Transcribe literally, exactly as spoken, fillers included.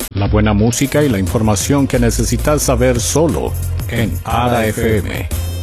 La buena música y la información que necesitas saber solo en Ada F M.